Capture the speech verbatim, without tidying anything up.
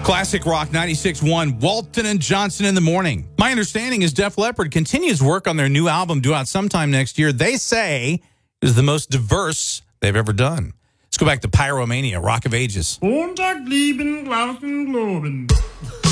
Classic Rock ninety-six point one, Walton and Johnson in the Morning. My understanding is Def Leppard continues work on their new album due out sometime next year. They say it is the most diverse they've ever done. Let's go back to Pyromania, Rock of Ages. Montag, lieben, glauben, globen.